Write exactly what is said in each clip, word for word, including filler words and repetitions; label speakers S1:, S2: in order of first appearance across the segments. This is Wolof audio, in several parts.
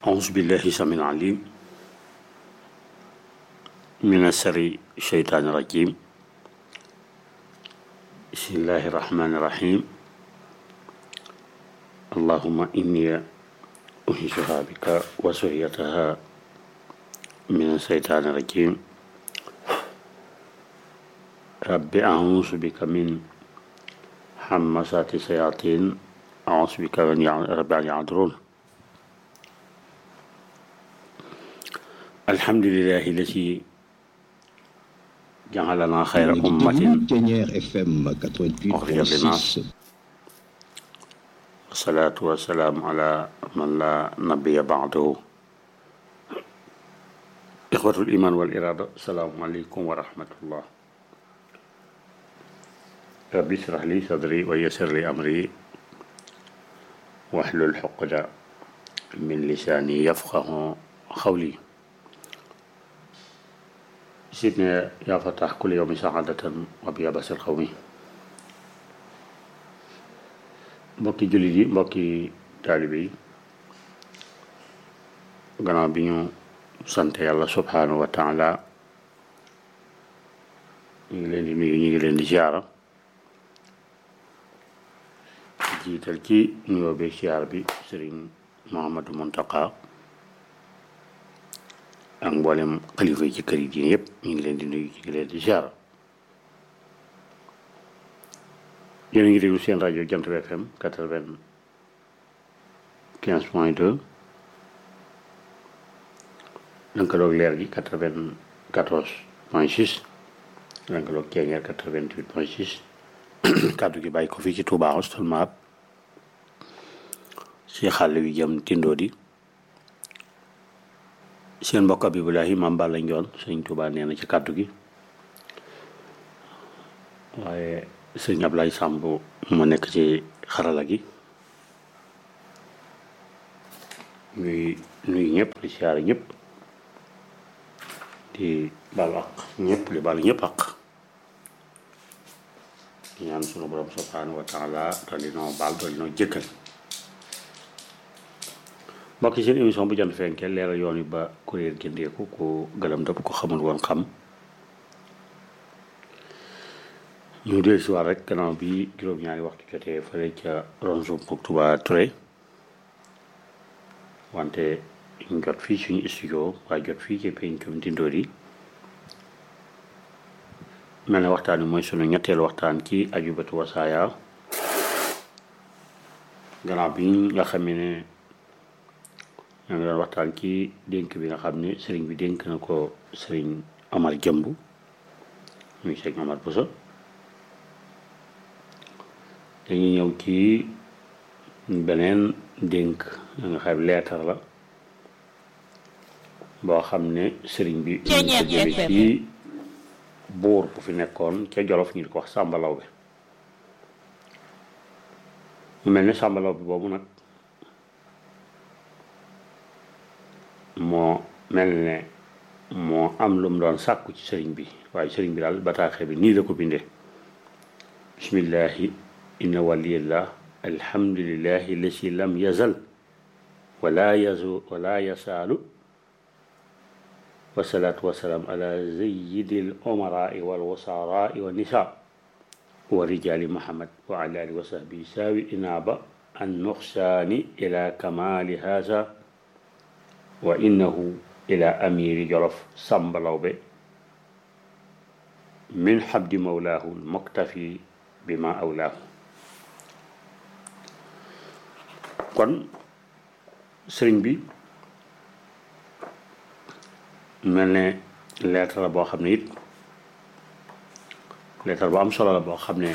S1: أعوذ بالله السميع العليم من شر الشيطان الرجيم بسم الله الرحمن الرحيم اللهم إني أنشئها بك وذريتها من الشيطان الرجيم رب أعوذ بك من همزات الشياطين أعوذ بك رب أن يحضرون الحمد لله الذي جعلنا خير أمة أخرجت للناس والصلاة والسلام على من لا نبي بعده إخوة الإيمان والإرادة السلام عليكم ورحمة الله ربي اشرح لي صدري ويسر لي أمري واحلل عقدة من لساني يفقه قولي سيدنا يا فتح كل يوم سعادة وبيابس القوم mbokki jullit yi mbokki taalibe yi gannaaw bi ñu sant yàlla subhanahu wa taala ñu ngi leen di nuyu ñu ngi leen di ziara jiital ci nuyoo bi ziar bi sëriñ Mouhamadou Mountakha ak mboolem xalifa yi ci kër yi diine yëpp ñu ngi leen di nuyu ñu ngi leen di ziara yéen a ngi déglu seen rajo Jant Bi F M quatre-vingt-quinze point deux lëkkaloog leer gi quatre-vingt-quatorze point six lëkkaloog Ceeñeer quatre-vingt-huit point six kàddu gi bàyyi ko fii ci Touba Hostelmab si xàll wi jëm Tindodi seen mbokk Abibulahi Maam Balla Njoon sëñ Touba nee na ci kàddu gi waaye sëñ Ablaye Samb mu nekk ci xarala gi ñuy nuyu ñëpp di siyaare ñëpp di baal àq ñëpp di baal ñëpp àq di ñaan sunu borom subhanahu wa taala doon di noo baal doon di noo jëkkal mbokk seen émission bu Jant Fenkee leeral yoon wi ba kuréel gindeeku ku gëlëm dëpp ko xamul woon xam ñu del si waat rek gannaaw bi juróom-ñaari waxtu jotee fële ca Ronso Mbouck Touba Touré wante ñu jot fii suñu studio waaye jot fii ci pencum Tindodi mel ne waxtaan wi mooy sunu ñetteelu waxtaan ci ajubatu wasaaya gannaaw bi nga xam ne ñoo ngi doon waxtaan ci dénk bi nga xam ne sëriñ bi dénk na ko sëriñ Omar Jëmb muy sëriñ Omar Bousso dañuy ñëw ci beneen dénk nga xam leetar la boo xam ne sëriñ bi ñu ko jëme ci buur bu fi nekkoon ca Jolof ñu di ko wax Sàmba Lawbe mu mel ne Sàmba Lawbe boobu nag moo mel ne moo am lu mu doon sàkku ci sëriñ bi waaye sëriñ bi daal bataaxe bi nii la ko bindee bismillahi inna waliyallah alhamdulillahi lasi lam yazal wala yazu wala yasaalu wasalaatu wasalaam ala zayyidil umarai wal wasarai wa nisa wa rijali muhammad wa ala alihi wa sahbihi saawi inaaba an nuqsaani ila kamali haza wa innahu ila amiri jolof Sàmba Lawbe min habdi mawlaahu muktafi bima awlaahu kon sëriñ bi mel ne lettre la boo xam ne it lettre bu am solo la boo xam ne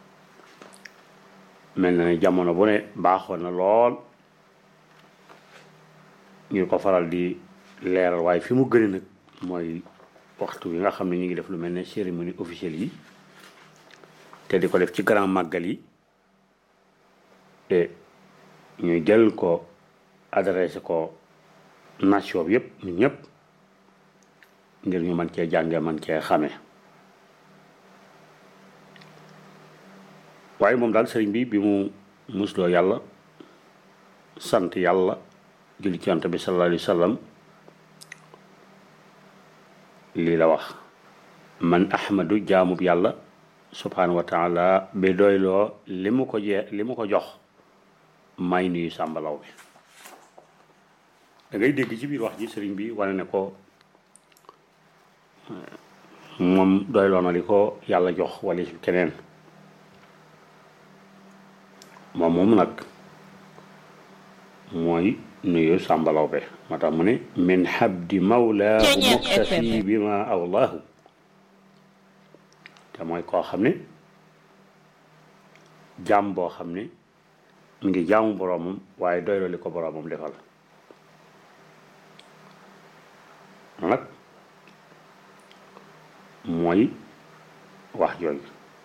S1: mel na ne jamono bu ne baaxoon na lool ñu ko faral di leeral waaye fi mu gën a nag mooy waxtu wi nga xam ne ñu ngi def lu mel ne cérémonie officielle yi te di ko def ci grand màggal yi te ñu jël ko adressé ko nation bi yëpp ñun ñëpp ngir ñu mën cee jànge mën cee xame waaye moom daal sëriñ bi bi mu musloo yàlla sant yàlla julli ci Yonent bi sallallahu alayhi wa sallam lii la wax man ahmadu jaamub yàlla subhanahu wa taala bi doyloo li mu ko jee li mu ko jox may nuyu Samba Laobé da ngay dégg ci biir wax ji sëriñ bi wane ne ko moom doyloo na li ko yàlla jox wala ci keneen moom moom nag mooy nuyu Samba Laobé moo tax mu ne min habdi mawlaahu muqtafi bi ma awlaahu te mooy koo xam ne jaam boo xam ne mu ngi jaamu boroomam waaye doyloo li ko boroomam defal nag mooy wax jooju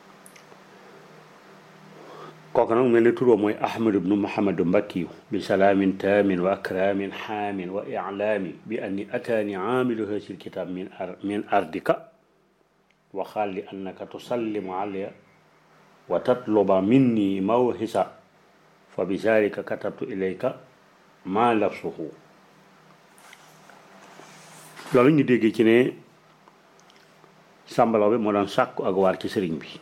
S1: kooku nag mel ne turoo mooy ahmadu bnu muhammadu mbakkiyu bi salaamin taamin wa akraamin xaamin wa ilaami bi anni ataani aamilu haasi lkitaab min ar min ardika wa qaal li annaka tusallimu alayya wa tatluba minni mawhisa fa bi zaalika katabtu ilayka maa lafsuhu loolu ñu déggee ci ne Samba Laobé moo doon sàkku ak waar ci sëriñ bi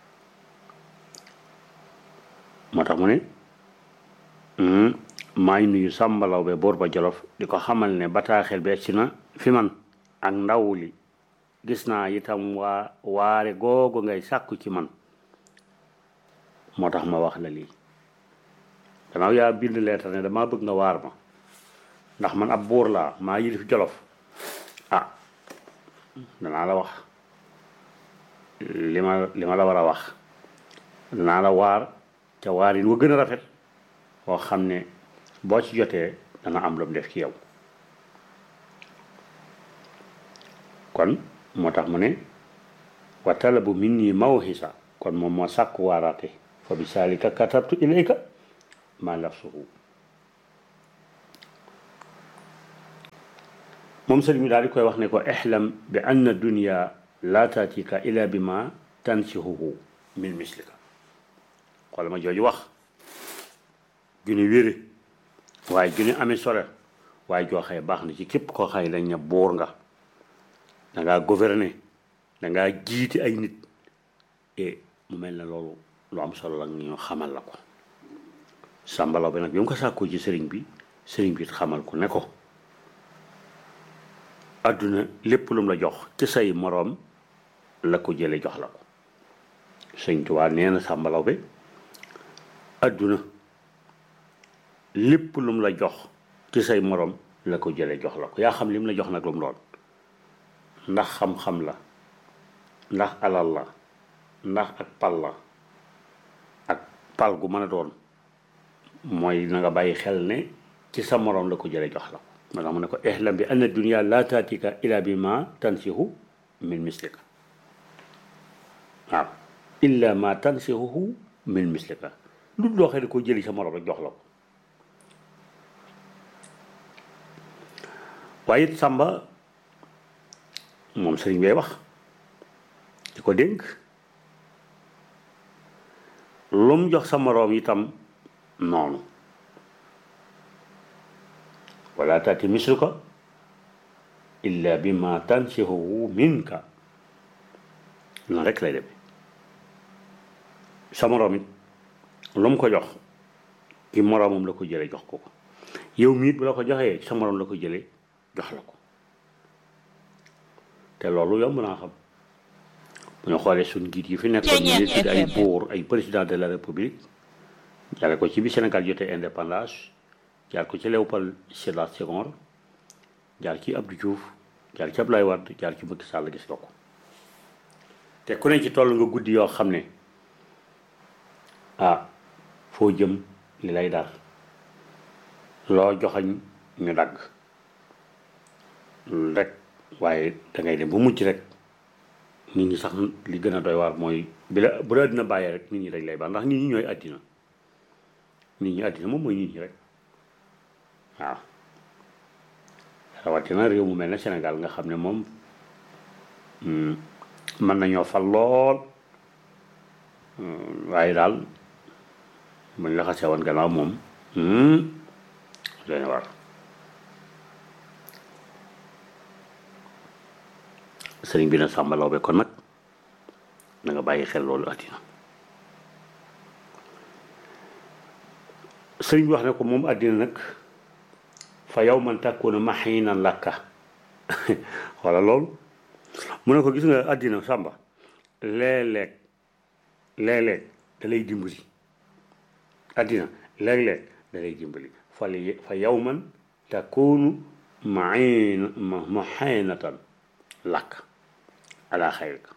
S1: moo tax mu ne maa ngi nuyu Samba Laobé boor ba Jolof di ko xamal ne bataaxel bi ci na fi man ak ndaw li gis naa itam waa waare googu ngay sàkku ci man moo tax ma wax la lii gannaaw yaa bind leetar ne dama bëgg nga waar ma ndax man ab buur laa maa yilif Jolof ah danaa la wax li ma li ma la war a wax danaa la waar ca waar yi wa gën a rafet boo xam ne boo ci jotee dana am lu mu def ci yow kon moo tax mu ne wa talabu minni mawhisa kon moom moo sàkku waaraate fa bi saalika katabtu ilayka ma lafsuhu moom sëriñ bi daal di koy wax ne ko ihlam bi anna dunya laa taatika ila bi ma tansihuhu min mislika xool ma jooju wax juni wére waaye juni amee solo waaye joo xëy baax na ci képp koo xëy dañ ne buur nga dangaa gouverner dangaa jiiti ay nit e mu mel ne loolu lu am solo la ñu xamal la ko Samba Laobé nag bi mu ko sàkkoo ci sëriñ bi sëriñ bi xamal ko ne ko adduna lépp lum la jox ci say moroom la ko jële jox la ko sëñ Tuubaa nee na Samba Laobé adduna lépp lum la jox ci say moroom la ko jële jox la ko yaa xam lim la jox nag lu mu doon ndax xam-xam la ndax alal la ndax ak pal la ak pal gu mën a doon mooy na nga bàyyi xel ne ci sa moroom la ko jële jox la ko moo tax mu ne ko ihlam bi anna dunya laa taatika ila bi ma tansihu min mislika waaw illa ma tansihuhu min mislika lu loo xam ne ko jëli sa moroom rek jox la ko waaye it Samba moom sëriñ bay wax di ko dénk lu mu jox sa moroom itam noonu wala taati misluka illa bi ma tansihuhu minka noonu rek lay demee sa moroom it lu mu ko jox ki moroomam la ko jële jox ko ko yow miit bu la ko joxee sa moroom la ko jële jox la ko te loolu yomb naa xam bu ñu xoolee suñ njiit yi fi nekkoon ñu tudd ay buur ay président de la république jaare ko ci bi Sénégal jotee indépendance jaar ko ci Léopold Sédar Senghor jaar ci Abdou Diouf jaar ci Abdoulaye Wade jaar ci Macky Sall gis nga ko te ku ne ci toll nga guddi yoo xam ne ah foo jëm li lay dar loo joxañ ñu dagg rek waaye dangay dem bu mucc rek nit ñi sax li gën a doy waar mooy bi la bu la àddina bàyyee rek nit ñi dañ lay baax ndax nit ñi ñooy àddina nit ñi àddina moom mooy nit ñi rek waaw rawatina réew mu mel ne Sénégal nga xam ne moom mën nañoo fal lool waaye daal buñ la xasee woon gannaaw moom doy na war sëriñ bi na Samba Laobé kon nag na nga bàyyi xel loolu àddina sëriñ bi wax ne ko moom àddina nag fa yow man takkuuna mahinan lakka wala loolu mu ne ko gis nga àddina Samba léeg-léeg léeg-léeg da lay dimbali àddina léeg-léeg da lay dimbali fa fa yow man takkuunu mahin mahinatan lakk ala xayrika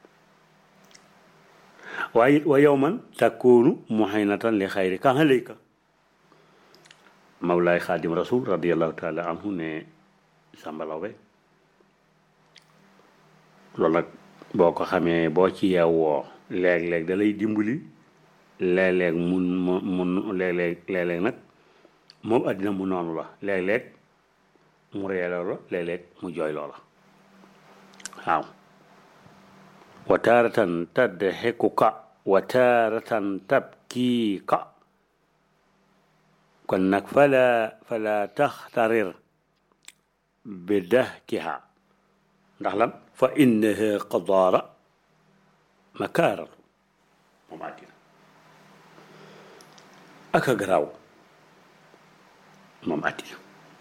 S1: waaye wa yow man takkuunu muhinatan li xayrika alayka Mawlaay Xaadim Rasul radiallahu taala anhu ne Samba Laobé loolu nag boo ko xamee boo ci yeewoo léeg-léeg da lay dimbali léeg-léeg mun mu mun léeg-léeg léeg-léeg nag moom àddina mu noonu la léeg-léeg mu reeloo la léeg-léeg mu jooy loola waaw wa taaratan tadxikuka wa taaratan tabkiika kon nag fala fala taxtarir bi dahkiha ndax lan fa innaha qadaara makaaratu moom àddina aka garaaw moom àddina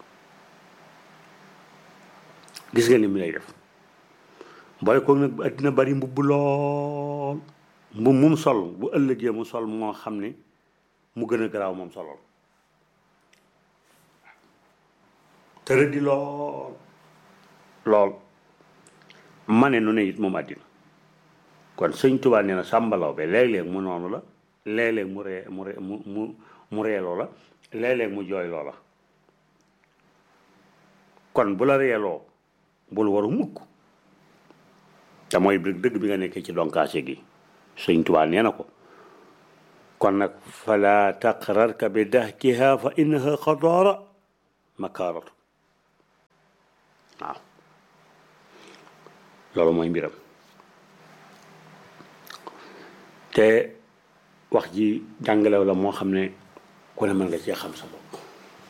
S1: gis nga ni mu lay def boole ko nag àddina bari mbubb lool mbubb mum sol bu ëllëgee mu sol moo xam ne mu gën a garaaw moom solool tërë di lool lool ma ne nu ne it moom àddina kon sëñ Tuubaa nee na Samba Laobé léeg-léeg mu noonu la léeg-léeg mu ree mu ree mu mu mu reeloo la léeg-léeg mu jooy loo la kon bu la reeloo bul waru mukk te mooy dëgg bi nga nekkee ci donkaase gi sëñ Tuubaa nee na ko kon nag fala taqrarka bi dahkiha fa innaha qadaara makaaratu waaw loolu mooy mbiram te wax ji jàngalew la moo xam ne ku ne mën nga cee xam sa bopp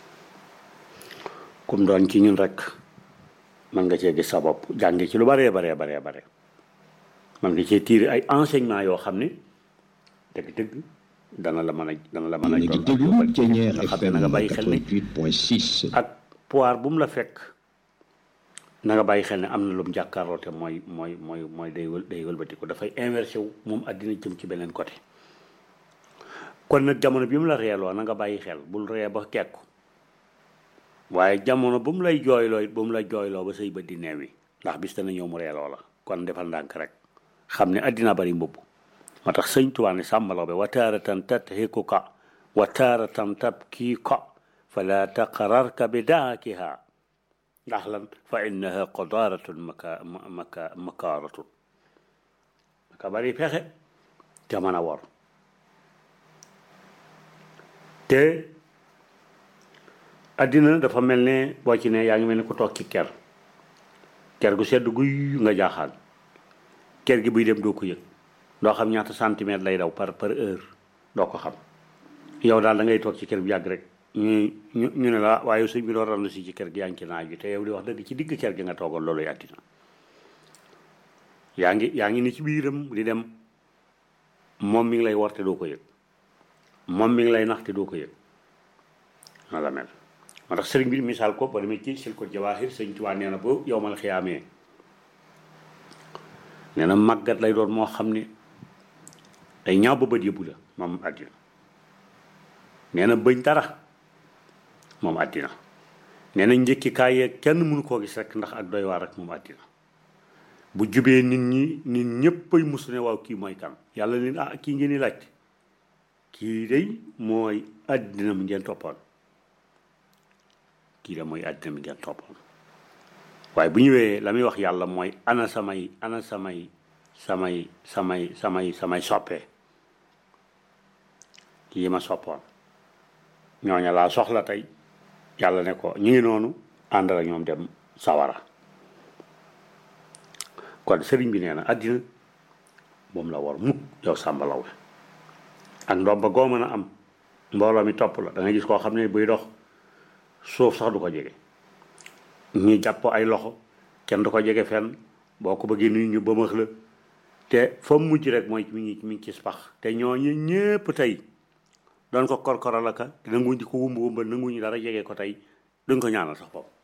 S1: kum doon ci ñun rek mën nga cee gis sa bopp jànge ci lu baree baree baree bare mën nga cee tiire ay enseignement yoo xam ne dëgg-dëgg dana la mën a dana la mën a nga xam ne na nga bàyyi xel ne ak pouvoir bu mu la fekk na nga bàyyi xel ne am na lu mu jàkkaarloo te mooy mooy mooy mooy day wël day wëlbati ko dafay inversé wu moom àddina jëm ci beneen côté kon nag jamono bi mu la reeloo na nga bàyyi xel bul ree ba kekku waaye jamono bu mu lay jooyloo it bu mu la jooyloo ba say bët di neew yi ndax bis dana ñëw mu reeloo la kon defal ndànk rek xam ne àddina bari mbubb moo tax sëñ Tuubaa ne Samba Laobé wa taaratan tadhikuka wa taaratan tabkiika fala taqrarka bi daakiha ndax lan fa innaha qadaaratun maka maka makaaratun maka bari pexe te mën a wor te àddina dafa mel ne boo ci ne yaa ngi mel ne ku toog ci ker ker gu sedd guy nga jaaxaan ker gi buy dem doo ko yëg doo xam ñaata centimètre lay daw par par heure doo ko xam yow daal da ngay toog ci ker bi yàgg rek ñu ñu ñu ne la waaye sëñ bi doo randu si ci kër gi yaa ngi ci naaj bi te yow di wax dëgg ci digg kër gi nga toogoon loolu àddina yaa ngi yaa ngi ni ci biiram di dem moom mi ngi lay war te doo ko yëg moom mi ngi lay nax te doo ko yëg na la mel moo tax sëriñ bi misaal ko ba demee ci sil ko jawaahir sëñ Tuubaa nee na boo yow mal xiyaamee nee na màggat lay doon moo xam ne day ñaaw ba bët yëbbu la moom àddina nee na bëñ dara moom àddina nee na njëkki kaay yeeg kenn mënu koo gis rek ndax ak doy waar rek moom àddina bu jubee nit ñi nit ñëpp ay musu ne waaw kii mooy kan yàlla ne ah kii ngeen di laajte kii day mooy àddina mi ngeen toppoon kii da mooy àddina mi ngeen toppoon waaye bu ñëwee la muy wax yàlla mooy ana samay ana samay samay samay samay samay soppee yi ma soppoon ñooña laa soxla tey yàlla ne ko ñu ngi noonu ànd ak ñoom dem sawara kon sëriñ bi nee na àddina moom la war mukk yow Samba Laobé ak ndomba goo mën a am mbooloo mi topp la da ngay gis koo xam ne buy dox suuf sax du ko jege ñi jàpp ay loxo kenn du ko jege fenn boo ko bëggee nuyu ñu bëmax la te fa mu mujj rek mooy mi ngi mi ngi ci pax te ñooñu ñépp tey doon ko korkoral aka te nanguñ di ko wumba wumba nanguñu dara jege ko tey duñ ko ñaanal sax foofu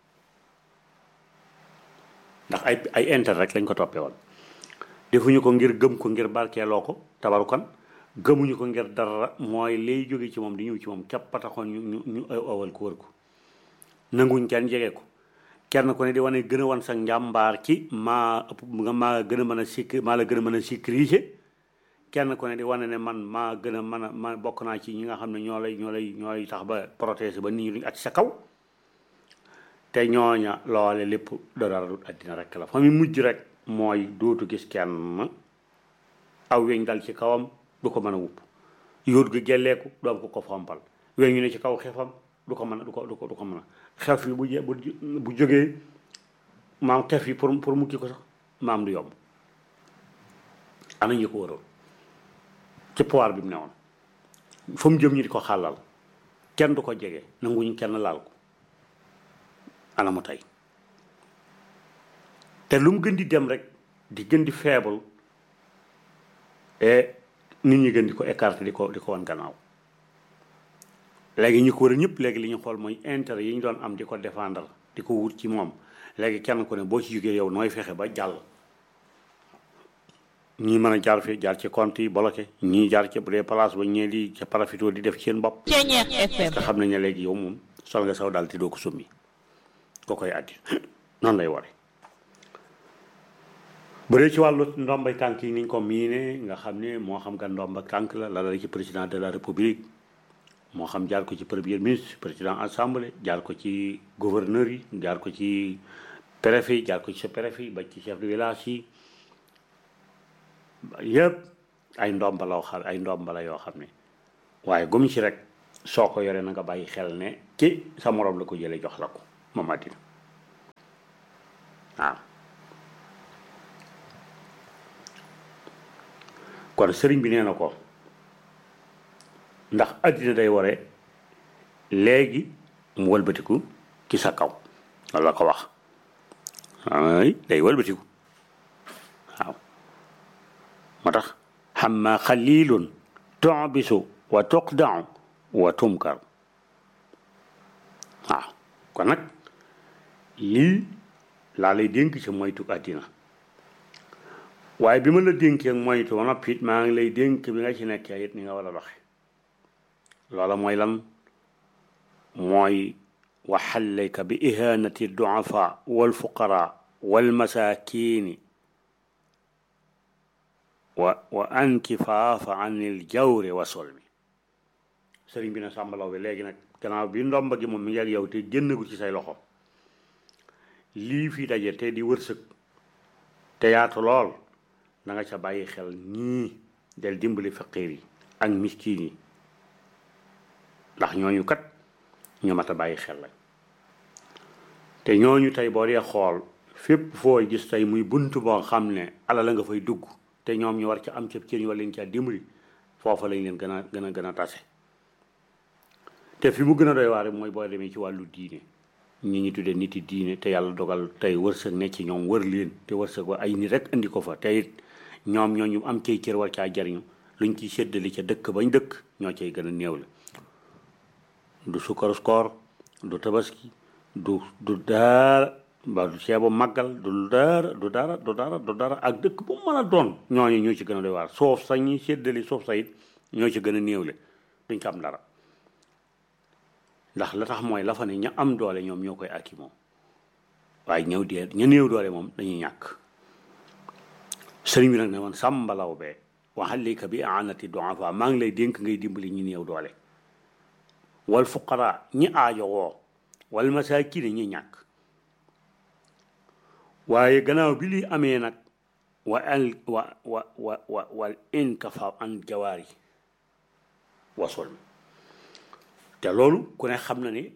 S1: ndax ay ay intérêt rek lañ ko toppee woon defuñu ko ngir gëm ko ngir barkeeloo ko tabarukan gëmuñu ko ngir dara mooy lay jóge ci moom di ñëw ci moom képp pataxoon ñu ñu ñu awal ko wër ko nanguñ kenn jege ko kenn ku ne di wane gën a wan sa njàmbaar ci maa ëpp nga maa gën a mën a sikk maa la gën a mën a sécuriser kenn ku ne di wane ne man maa gën a mën a ma bokk naa ci ñi nga xam ne ñoo lay ñoo lay ñooy tax ba protéger ba nit ñi duñ ak sa kaw te ñooña loole lépp dara du àddina rek la fa mu mujj rek mooy dootu gis kenn aw weñ dal ci kawam du ko mën a wupp yóot gi gelleeku du am ko ko fompal weñ ñu ne ci kaw xefam du ko mën a du ko du ko du ko mën a xef yi bu bu bu jógee maam xef yi pour pour mu kii ko sax maam du yomb ana ñu ko waroon ci pouvoir bi mu ne woon fu mu jëm ñu di ko xàllal kenn du ko jege nanguñu kenn laal ko ana mu tey te lu mu gën di dem rek di gën di faible et nit ñi gën di ko écarter di ko di ko wan gannaaw léegi ñu ko war a ñëpp léegi li ñu xool mooy intérêt yi ñu doon am di ko défendre di ko wut ci moom léegi kenn ku ne boo ci jógee yow nooy fexe ba jàll ñii mën a jaar fi jaar ci compte yi bloqué ñii jaar ci bu dee place ba ñee di ca parafito di def ci seen bopp te xam nañ ne léegi yow moom sol nga saw daal te doo ko summi ko koy addi noonu lay ware bu dee ci wàllu ndombay tànk yi niñ ko miine nga xam ne moo xam nga ndomba tànk la la la ci président de la république moo xam jaar ko ci premier ministre président assemblée jaar ko ci gouverneur yi jaar ko ci préfet yi jaar ko ci sa préfet yi ba ci chef de village yi yëpp ay ndomba la xam ay ndomba la yoo xam ne waaye gum ci rek soo ko yoree na nga bàyyi xel ne ci sa morom la ko jëlee jox la ko moom àddina waaw kon sëriñ bi nee na ko ndax àddina day ware léegi mu wëlbatiku ci sa kaw walla ko wax ay day wëlbatiku waaw moo tax xamma xalilun tubisu wa tuqdau wa tumkar waaw kon nag lii laa lay dénk ci moytu àddina waaye bi ma la dénkee moytu ba noppi it maa ngi lay dénk bi nga ci nekkee it ni nga war a doxe loola mooy lan mooy waxallayka bi ihanati duafa walfuqara walmasakini wa wa ankifaafa an il jawri wa solmi sëriñ bi na sàmbalaw bi léegi nag gannaaw bi ndomba gi moom mi ngi ak yow te génnagu ci say loxo lii fi daje te di wërsëg te yaatu lool na nga ca bàyyi xel ñii del dimbali faqiir yi ak miskin yi ndax ñooñu kat ñu mat a bàyyi xel lañ te ñooñu tey boo dee xool fépp foo gis tey muy bunt boo xam ne ala la nga fay dugg te ñoom ñu war ca am ca cër ñu war leen caa dimbali foofa lañ leen gën a gën a gën a tase te fi mu gën a doy waar mooy boo demee ci wàllu diine ñi ñi tuddee nit yi diine te yàlla dogal tey wërsëg ne ci ñoom wër leen te wërsëg wa ay nit rek indi ko fa te it ñoom ñoo ñu am cay cër war caa jariñu luñ ciy séddali ca dëkk bañ dëkk ñoo cay gën a néew la du sukkaru koor du tabaski du du daara ba du ceebu màggal du dara du dara du dara du dara ak dëkk bu mën a doon ñooñu ñoo ci gën a doy waar suuf sa ñuy séddali suuf sa it ñoo ci gën a néew la duñ ko am dara ndax la tax mooy la fa ne ña am doole ñoom ñoo koy akki moom waaye ñëw dee ña néew doole moom dañuy ñàkk sëriñ bi nag ne woon sàmbalaw bee waxalika bi aanati duafa maa ngi lay dénk ngay dimbali ñi néew doole wal fuqara ñi aajo woo wal masakine ñi ñàkk waaye gannaaw bi li amee nag wa al wa wa wa wa wal inkafa an jawaari wasul te loolu ku ne xam na ni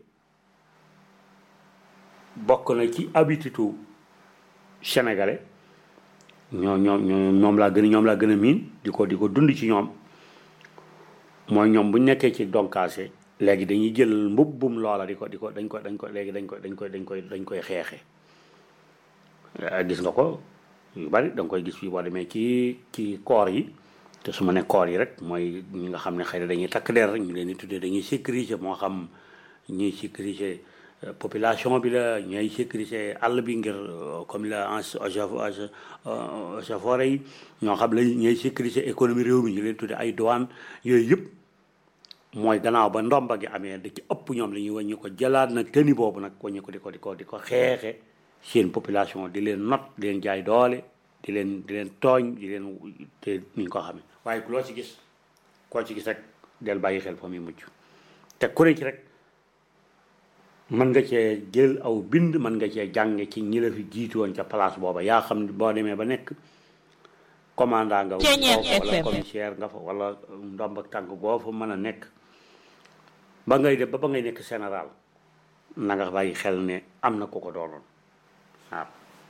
S1: bokk na ci habitude sénégalais ñoo ñoom ñoom laa gën a ñoom laa gën a miin di ko di ko dund ci ñoom mooy ñoom bu nekkee ci donkaase léegi dañuy jël mbubbum loola di ko di ko dañ ko dañ ko léegi dañ ko dañ koy dañ koy dañ koy xeexe gis nga ko yu bari da nga koy gis fii boo demee ci ci koor yi te su ma ne koor yi rek mooy ñi nga xam ne xëy na dañuy takk der ñu leen di tuddee dañuy sécuriser moo xam ñuy sécuriser population bi la ñooy sécuriser àll bi ngir comme la eaux yi ñoo xam la ñooy sécuriser économie réew mi ñu leen tuddee ay douane yooyu yëpp mooy gannaaw ba ndomba gi amee da ci ëpp ñoom la ñuy wàññi ko jëlaat nag tëni boobu nag wàññi ko di ko di ko di ko xeexe seen population di leen not di leen jaay doole di leen di leen tooñ di leen te ni ñu ko xamee waaye loo ci gis koo ci gis rek del bàyyi xel fa muy mujj te ku ne ci rek mën nga cee jël aw bind mën nga cee jànge ci ñi la fi jiitu woon ca place booba yaa xam ne boo demee ba nekk commandant nga foofu wala commissaire nga fa wala ndomb ak tànk goo fa mën a nekk ba ngay def ba ba ngay nekk général na nga bàyyi xel ne am na ko ko doonoon waaw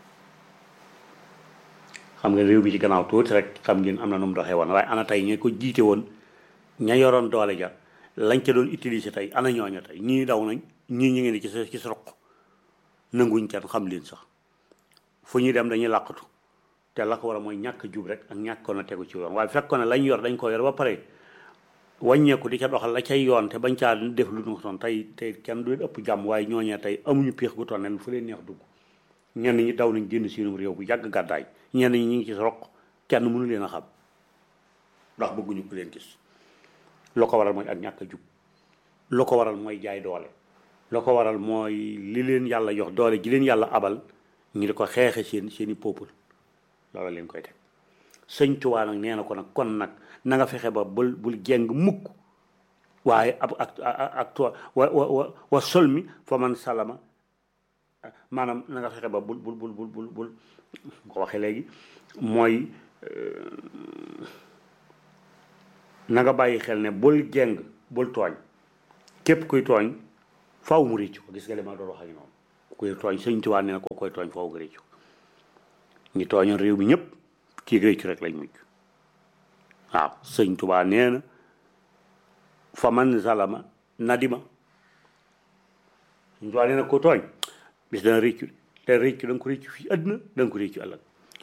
S1: xam nga réew mi ci gannaaw tuuti rek xam ngeen am na nu mu doxee woon waaye ana tey ña ko jiite woon ña yoroon doole ja lañ ca doon utiliser tey ana ñooña tey ñii daw nañ ñii ñu ngi ne ci sa ci sa roq nanguñ kenn xam leen sax fu ñuy dem dañuy làqatu te la ko war a mooy ñàkk jub rek ak ñàkkoon a tegu ci yoon waaye fekkoon ne lañ yor dañ ko yor ba pare wàññeeku di ca doxal la cay yoon te bañ caa def lu ñu toon tey tey kenn du ëpp jàmm waaye ñooñee tey amuñu piix gu toon nen fu leen neex dugg ñenn ñi daw nañ génn seenum réew bu yàgg gàddaay ñenn ñi ñu ngi ci sa roq kenn mënu leen a xam ndax bëgguñu ku leen gis lu ko waral mooy ak ñàkk a jub lu ko waral mooy jaay doole lu ko waral mooy li leen yàlla jox doole ji leen yàlla abal ñu di ko xeexe seen seeni peuple loolu leen koy teg sëñ Tuubaa nag nee na ko nag kon nag na nga fexe ba bul bul jeng mukk waaye ab ak ak toi wa wa wa sol mi fa man salama maanaam na nga fexe ba bul bul bul bul bul bul ko waxee léegi mooy na nga bàyyi xel ne bul jeng bul tooñ képp kuy tooñ faaw mu réccu ko gis nga li ma doon wax ak noonu kuy tooñ sëñ Tuubaa nee na ko koy tooñ faaw nga réccu ñi tooñoon réew mi ñëpp ci réccu rek lañ mujj waaw sëñ Tuubaa nee na fa man zalama nadima sëñ Tuubaa nee na ko tooñ bis dana réccu te réccu da nga ko réccu fii àdduna da nga ko réccu ëllëg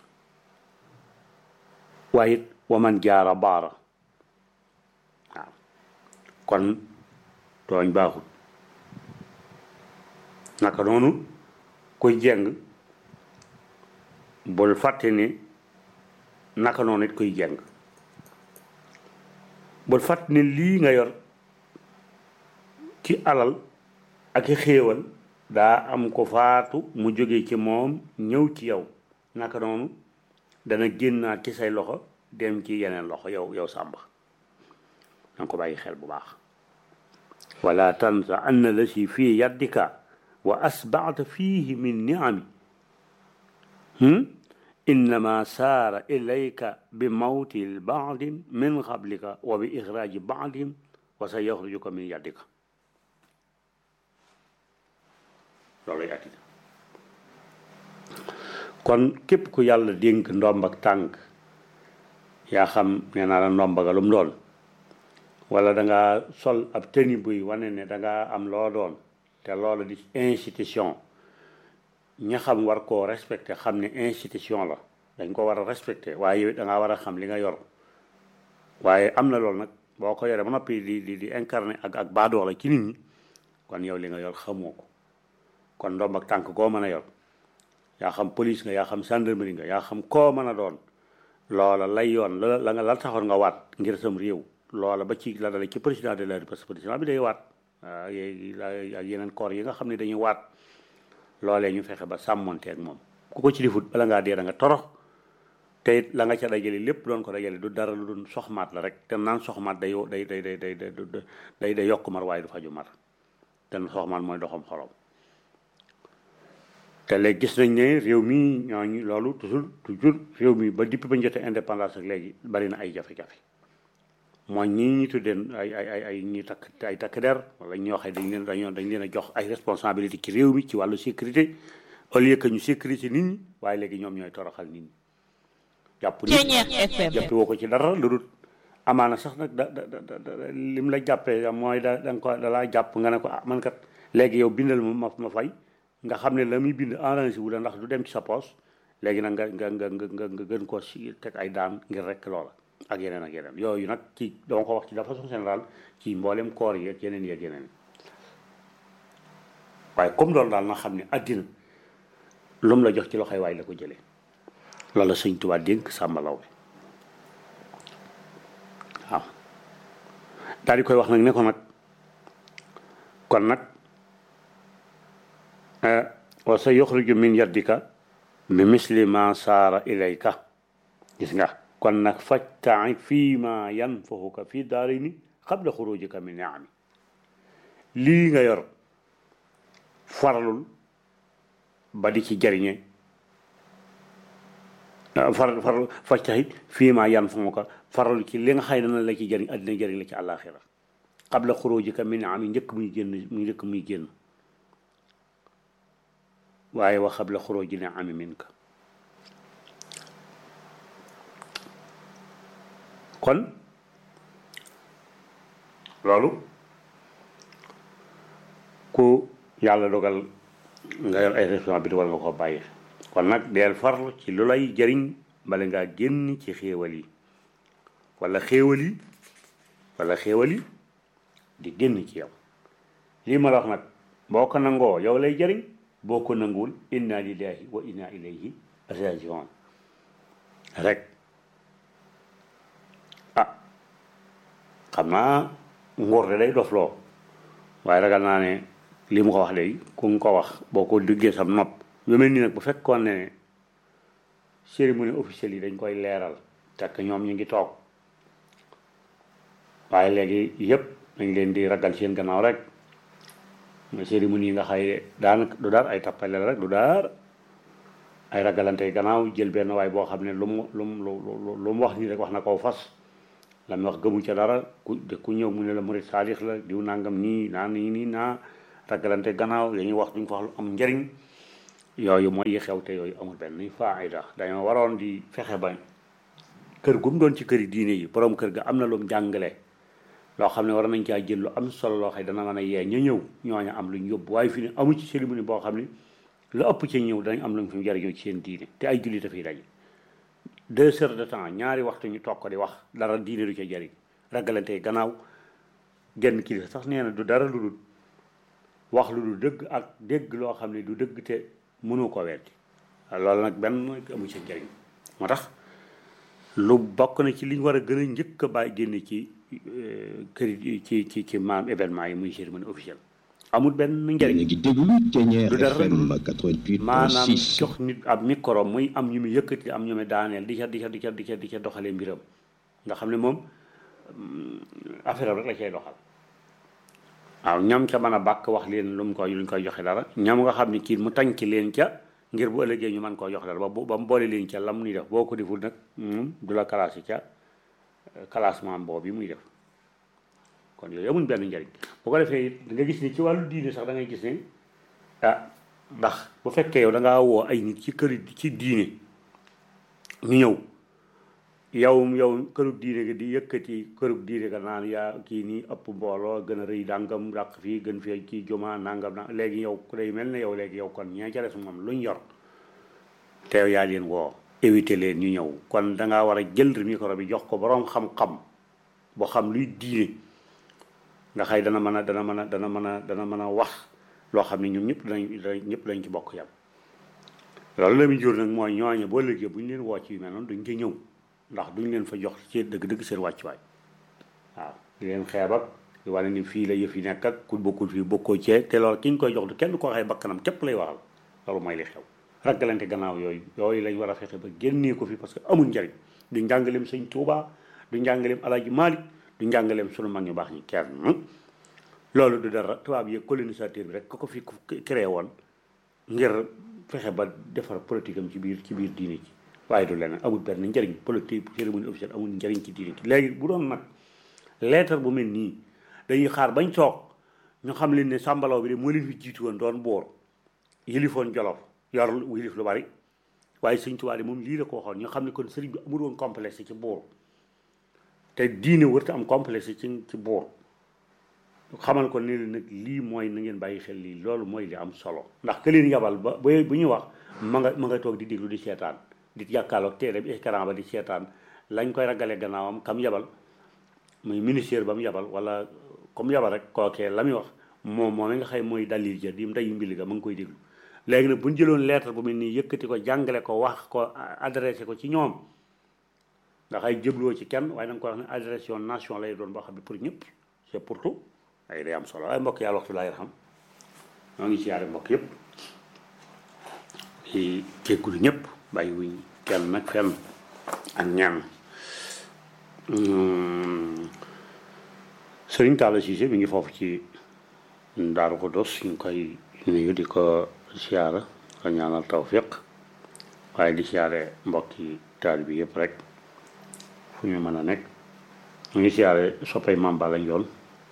S1: waaye it wa man jaara baara waaw kon tooñ baaxul naka noonu koy jeng bul fàtte ne naka noonu it koy jeng bul fàtte ne lii nga yor ci alal ak i xéewal daa am ko faatu mu jóge ci moom ñëw ci yow naka noonu dana génnaat ci say loxo dem ci yeneen loxo yow yow sàmba danga ko bàyyi xel bu baax wala tansa anna la si fii yaddika wa asbaata fiihi min niami innama saara ilayka bi mawti baadin min qablika wa bi ixraaji baadin wa sa yaxrujuka min yaddika looluy àddina kon képp ku yàlla dénk ndomb ak tànk yaa xam nee naa la ndomb ga lu mu doon wala da nga sol ab tenue buy wane ne da nga am loo doon te loolu di institution ña xam war koo respecté xam ne institution la dañ ko war a respecté waaye yow da ngaa war a xam li nga yor waaye am na loolu nag boo ko yoree ba noppi di di di incarné ak ak baadoo la ci nit ñi kon yow li nga yor xamoo ko kon ndomb ak tànk koo mën a yor yaa xam police nga yaa xam gendarmerie nga yaa xam koo mën a doon loola lay yoon la la nga la taxoon nga waat ngir sam réew loola ba ci la dale ci président de la République parce que président bi day waat ak yeneen corps yi nga xam ne dañuy waat loolee ñu fexe ba sàmmonteeg moom ku ko ci difut bala ngaa dee da nga torox te it la nga ca dajale lépp doon ko dajale du dara lu doon soxmaat la rek te naan soxmaat day day day day day day day yokk mar waaye du faju mar te soxmaat mooy doxam xolom te léegi gis nañ ne réew mi ñooñu loolu toujours toujours réew mi ba depuis ba ñu jotee indépendance ak léegi bari na ay jafe-jafe mooy ñii ñi tuddeen ay ay ay ay ñi takk ay takk der wala ñoo xam dañ leen dañoo dañ leen a jox ay responsabilité ci réew mi ci wàllu sécurité au lieu que ñu sécurité nit ñi waaye léegi ñoom ñooy toroxal nit ñi jàpp nit jàppe woo ko ci dara lu dul amaana sax nag da da da lim la jàppee mooy da da nga ko da laa jàpp nga ne ko ah man kat léegi yow bindal ma ma fay nga xam ne la muy bind arrangé wu la ndax du dem ci sa poche léegi nag nga nga nga nga nga gën koo si teg ay daan ngir rek loola ak yeneen ak yeneen yooyu nag ci dama ko wax ci de façon générale ci mboolem koor yi ak yeneen yi ak yeneen waaye comme loolu daal na xam ne àddina lu mu la jox ci loxoy waay la ko jëlee loolu la sëñ Tuubaa dénk Sàmba Lawbe waaw daal di koy wax nag ne ko nag kon nag wa sa yuxriju min yadika bi misli ma saara ilayka gis nga kon nag fajta'i fii ma yanfahuka fii daarayni qabla xurujika min ni'ami lii nga yor faralul ba di ci jariñe faral faral fajta'i fii ma yanfahuka faralul ci li nga xëy dana la ci jariñ àddina jariñ la ci àllaaxira qabla xurujika min ni'ami njëkk muy génn muy njëkk muy génn waaye wa qabla xuruji ni'ami minka kon loolu ku yàlla dogal nga yor ay responsabilité war nga ko bàyyi kon nag deel farlu ci lu lay jëriñ bala ngaa génn ci xéewal yi wala xéewal yi wala xéewal yi di génn ci yow lii ma la wax nag boo ko nangoo yow lay jëriñ boo ko nanguwul inna lillahi wa inna ilayhi rajiun rek ah xam naa nguur de day dofloo waaye ragal naa ne li mu ko wax léegi ku nga ko wax boo ko duggee sam nopp lu mel ni nag bu fekkoon ne cérémonie officielle yi dañ koy leeral tekk ñoom ñu ngi toog waaye léegi yëpp dañ leen di ragal seen gannaaw rek cérémonie yi nga xay daanaka du daar ay tappale la rek du daar ay ragalante gannaaw jël benn waay boo xam ne lu mu lu mu lu mu wax nii rek wax na koo fas la mu wax gëmu ca dara ku de ku ñëw mu ne la murid saadix la diw nangam nii naa nii nii naa ragalante gannaaw ya ñuy wax duñ ko wax lu am njëriñ yooyu mooy yi xew te yooyu amul benn faayda dañoo waroon di fexe ba kër gu mu doon ci këri diine yi borom kër ga am na lu mu jàngale loo xam ne war nañ caa jël lu am solo loo xam dana mën a yee ña ñëw ñooñu am luñ yóbbu waaye fi ne amu ci cérémonie boo xam ne la ëpp ci ñëw dañ am luñ fi jariñoo ci seen diine te ay jullit dafay daje deux heures de temps ñaari waxtu ñu toog ko di wax dara diine du ca jariñ ragalante gannaaw genn kilifa sax nee na du dara lu dul wax lu du dëgg ak dégg loo xam ne du dëgg te mënu ko weddi loolu nag benn amu ci njariñ moo tax lu bokk na ci liñ war a gën a njëkk a bàyyi génne ci kër ci ci ci maam événement yi muy cérémonie officielle amul benn njëriñ du dara maanaam jox nit ab micro muy am ñu muy yëkkati am ñu muy daaneel di ca di ca di ca di ca di ca doxalee mbiram nga xam ne moom affaire rek la cay doxal waaw ñam ca mën a bàkk wax leen lu mu koy lu ñu koy joxe dara ñam nga xam ne kii mu tànc leen ca ngir bu ëllëgee ñu mën koo jox dara ba ba mu boole leen ca lam nuy def boo ko deful nag du la classé ca classement boobu muy def kon yooyu amuñ benn njariñ bu ko defee it da nga gis ni ci wàllu diine sax da ngay gis ne ah ndax bu fekkee yow da ngaa woo ay nit ci kër ci diine ñu ñëw yow yow kërug diine ga di yëkkati kërug diine ga naan yaa kii nii ëpp mbooloo gën a rëy dàngam dàq fii gën fee kii juma nangam na léegi yow ku day mel ne yow léegi yow kon ñee ca des moom luñ yor te yow yaa leen woo éviter leen ñu ñëw kon da ngaa war a jël micro bi jox ko borom xam-xam boo xam luy diine nga xëy dana mën a dana mën a dana mën a dana mën a wax loo xam ne ñun ñëpp danañ ñëpp dañ ci bokk yam loolu la muy jur nag mooy ñooñu boo léegi bu ñu leen woo ci yu mel noonu duñ ci ñëw ndax duñ leen fa jox ci dëgg-dëgg seen wàccuwaay waaw di leen xeeb ak di wane ni fii la yëf yi nekk ak ku bokkul fii bokkoo cee te loolu ki ñu koy jox du kenn ko waxee bakkanam képp lay waxal loolu mooy li xew ragalante gannaaw yooyu yooyu lañ war a fexe ba génnee ko fi parce que amul njariñ du njàngaleem sëñ Tuubaa du njàngaleem Alaaji Maalik du njàngaleem sunu mag ñu baax ñi kenn loolu du dara tubaab yi colonisateur bi rek ko ko fi créé woon ngir fexe ba defar politique am ci biir ci biir diine ji waaye du leneen amul benn njëriñ politique cérémonie officielle amul njëriñ ci diine ji léegi bu doon nag leetar bu mel nii dañuy xaar bañ toog ñu xam leen ne sàmbalaw bi de moo leen fi jiitu woon doon boor yilifoon Jolof yor yilif lu bari waaye sëñ Tuubaa moom lii la ko waxoon ñu xam ne kon sëriñ bi amul woon complexe ci boor te diine wërta am complexe ci ci boor xamal ko ne leen nag lii mooy na ngeen bàyyi xel lii loolu mooy li am solo ndax ke leen yabal ba bu ñuy wax ma nga ma nga toog di déglu di seetaan di jàkkaarloog téere bi écran ba di seetaan lañ koy ragalee gannaawam kam yabal muy ministère ba mu yabal wala comme yabal rek kookee la muy wax moom moom nga xëy mooy dalil ja di ndeyu mbili ga ma ngi koy déglu léegi nag bu ñu jëloon lettre bu mel nii yëkkati ko jàngale ko wax ko adressé ko ci ñoom ndax ay jëbloo ci kenn waaye da nga koy wax ne adressation nation lay doon boo xam ne pour ñëpp c'est pour tout ay day am solo ay mbokk yàlla waxtu laay xam ñoo ngi siyaare mbokk yëpp di jéggulu ñëpp bàyyi wuñ kenn nag fenn ak ñaan Sëriñ Talla Cissé mi ngi foofu ci Daaru Xudoos ñu ngi koy nuyu di ko siyaara ko ñaanal tawfiq waaye di siyaare mbokki taalibe bi yëpp rek fu ñu mën a nekk ñu ngi siyaare soppee Mame Balla Ndione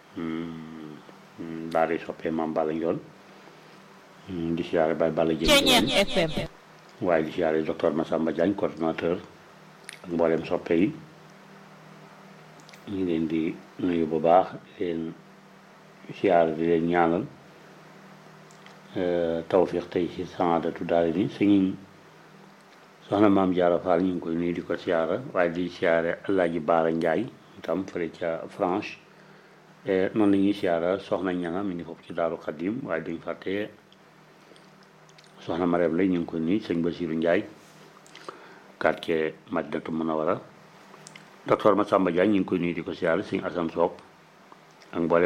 S1: daal di soppee Mame Balla Ndione di siyaare Baye Balla Dieng waaye di siyaare docteur Massamba Diagne coordonnateur ak mboolem soppe yi ñu ngi leen di nuyu bu baax di leen siyaare di leen ñaanal tawfiq tey ci saadatu daal ni suñu soxna Maam Jaara Fall ñu ngi koy nuyu di ko siyaara waaye di siyaare Alaaji Baara Njaay itam fële ca France noonu la ñuy siyaara soxna ñanga mi ngi foofu ci Daaru Xadim waaye duñ fàtte soxna Marème lay ñu ngi koy nuyu sëñ Basiru Njaay quartier Madinatu Munawara docteur Massamba Diagne ñu ngi koy nuyu di ko siyaara sëñ Asan Soop ak mboolem